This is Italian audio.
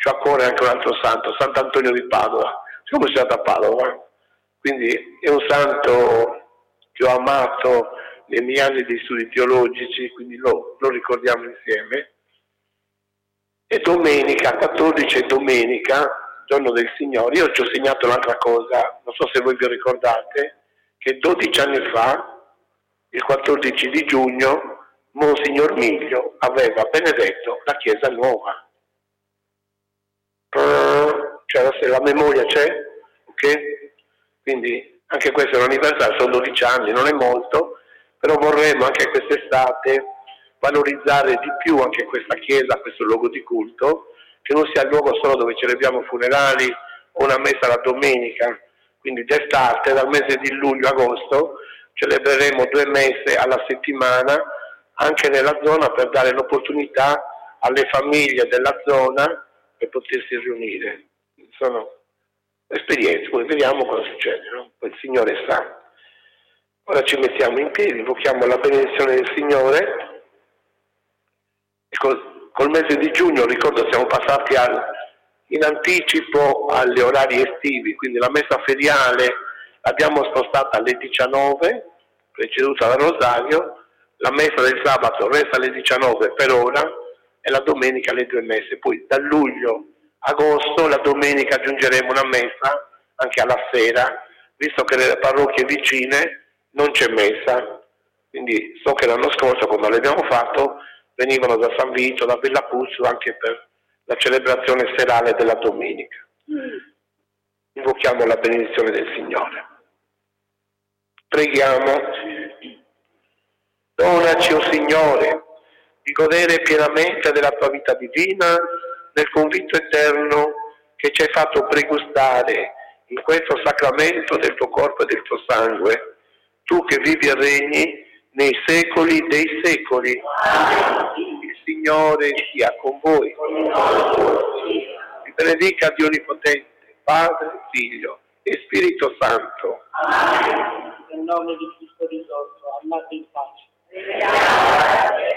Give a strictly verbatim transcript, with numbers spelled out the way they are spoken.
C'ho a cuore anche un altro santo, Sant'Antonio di Padova. Siccome sono stato a Padova, quindi è un santo che ho amato nei miei anni di studi teologici, quindi lo, lo ricordiamo insieme. E domenica, quattordici è domenica, giorno del Signore, io ci ho segnato un'altra cosa, non so se voi vi ricordate, che dodici anni fa, il quattordici di giugno, Monsignor Miglio aveva benedetto la Chiesa Nuova. Cioè, se la memoria c'è, ok? Quindi anche questo è un anniversario, sono dodici anni, non è molto, però vorremmo anche quest'estate valorizzare di più anche questa chiesa, questo luogo di culto, che non sia il luogo solo dove celebriamo funerali o una messa la domenica. Quindi d'estate, dal mese di luglio-agosto, celebreremo due messe alla settimana anche nella zona per dare l'opportunità alle famiglie della zona per potersi riunire. Sono esperienze, poi vediamo cosa succede, no? Poi il Signore sa. Ora ci mettiamo in piedi, invochiamo la benedizione del Signore. E col, col mese di giugno, ricordo, siamo passati al, in anticipo agli orari estivi, quindi la messa feriale l'abbiamo spostata alle diciannove, preceduta dal rosario, la messa del sabato resta alle diciannove per ora e la domenica alle due messe. Poi da luglio agosto la domenica aggiungeremo una messa anche alla sera, visto che nelle parrocchie vicine non c'è messa. Quindi so che l'anno scorso, quando l'abbiamo fatto, venivano da San Vito, da Villa Puzzo, anche per la celebrazione serale della domenica. Invochiamo la benedizione del Signore. Preghiamo. Donaci, o Signore, di godere pienamente della tua vita divina, nel convinto eterno che ci hai fatto pregustare in questo sacramento del tuo corpo e del tuo sangue, tu che vivi e regni nei secoli dei secoli. Il Signore sia con voi. Vi benedica Dio Onnipotente, Padre, Figlio e Spirito Santo. Nel nome di Cristo risorto, andate in pace.